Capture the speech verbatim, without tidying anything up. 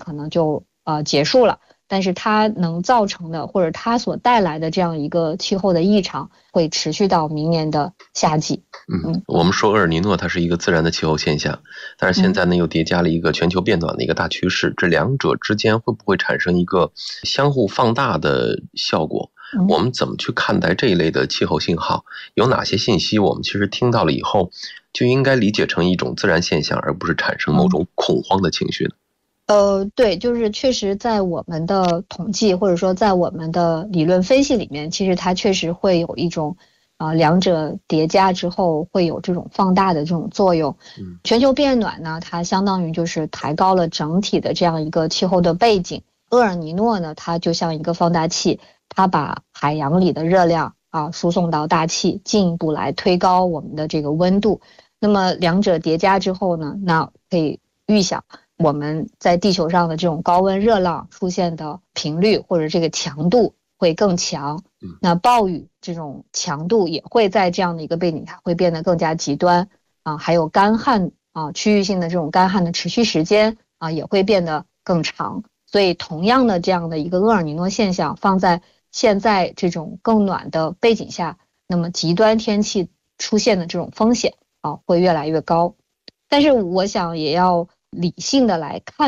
可能就呃结束了，但是它能造成的或者它所带来的这样一个气候的异常会持续到明年的夏季。 嗯，我们说厄尔尼诺它是一个自然的气候现象，但是现在呢又叠加了一个全球变暖的一个大趋势，这两者之间会不会产生一个相互放大的效果？我们怎么去看待这一类的气候信号？有哪些信息我们其实听到了以后就应该理解成一种自然现象，而不是产生某种恐慌的情绪呢？ 呃，对，就是确实在我们的统计或者说在我们的理论分析里面，其实它确实会有一种啊、呃、两者叠加之后会有这种放大的这种作用。 嗯， 全球变暖呢，它相当于就是抬高了整体的这样一个气候的背景。厄尔尼诺呢，它就像一个放大器，它把海洋里的热量啊输送到大气，进一步来推高我们的这个温度。那么两者叠加之后呢，那可以预想我们在地球上的这种高温热浪出现的频率或者这个强度会更强，那暴雨这种强度也会在这样的一个背景下会变得更加极端啊，还有干旱啊，区域性的这种干旱的持续时间啊也会变得更长。所以同样的这样的一个厄尔尼诺现象放在现在这种更暖的背景下，那么极端天气出现的这种风险啊会越来越高。但是我想也要理性的来看